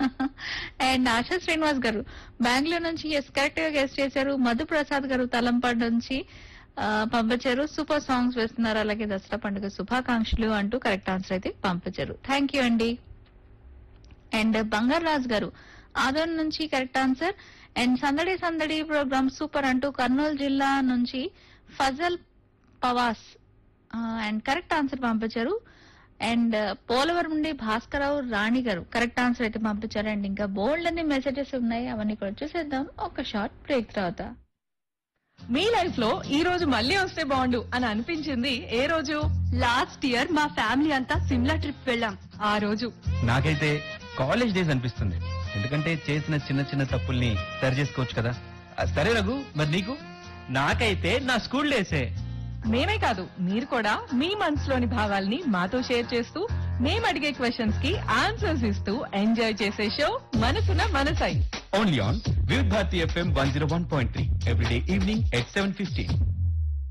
And ASHA Srinivas గారు బెంగళూరు నుంచి yes correct గా గెస్ట్ చేశారు. మధు ప్రసాద్ గారు తలంపాడు నుంచి పంపించారు. సూపర్ సాంగ్స్ వేస్తున్నారు, అలాగే దసరా పండుగ శుభాకాంక్షలు అంటూ కరెక్ట్ ఆన్సర్ అయితే పంపించారు. థ్యాంక్ యూ అండి. అండ్ బంగారు రాజు గారు ఆదోన్ నుంచి కరెక్ట్ ఆన్సర్. అండ్ సందడి సందడి ప్రోగ్రామ్ సూపర్ అంటూ కర్నూలు జిల్లా నుంచి ఫజల్ పవాస్ అండ్ కరెక్ట్ ఆన్సర్ పంపించారు. అండ్ పోలవరం నుండి భాస్కరరావు రాణి గారు కరెక్ట్ ఆన్సర్ అయితే పంపించారు. అండ్ ఇంకా బోల్డ్ అన్ని మెసేజెస్ ఉన్నాయి, అవన్నీ కూడా చూసేద్దాం ఒక షార్ట్ బ్రేక్ తర్వాత. మీ లైఫ్ లో ఈ రోజు మళ్ళీ వస్తే బాగుండు అని అనిపించింది ఏ రోజు? లాస్ట్ ఇయర్ మా ఫ్యామిలీ అంతా సిమ్లా ట్రిప్ వెళ్ళాం. ఆ రోజు. నాకైతే కాలేజ్ డేస్ అనిపిస్తుంది, ఎందుకంటే చేసిన చిన్న చిన్న తప్పుల్ని సరి చేసుకోవచ్చు కదా. సరే రఘు, మరి నీకు? నాకైతే నా స్కూల్ డేసే. మేమే కాదు, మీరు కూడా మీ మనసులోని భావాల్ని మాతో షేర్ చేస్తూ మేము అడిగే క్వశ్చన్స్ కి ఆన్సర్స్ ఇస్తూ ఎంజాయ్ చేసే షో మనసున మనసై. ఓన్లీ ఆన్ వివిధ Bharati FM 101.3 everyday evening at 7:15.